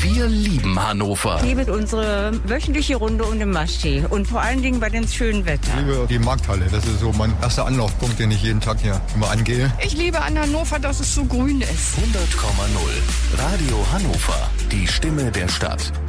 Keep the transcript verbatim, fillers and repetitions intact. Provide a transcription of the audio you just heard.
Wir lieben Hannover. Ich liebe unsere wöchentliche Runde um den Maschsee und vor allen Dingen bei dem schönen Wetter. Ich liebe die Markthalle. Das ist so mein erster Anlaufpunkt, den ich jeden Tag hier immer angehe. Ich liebe an Hannover, dass es so grün ist. hundert Komma null. Radio Hannover. Die Stimme der Stadt.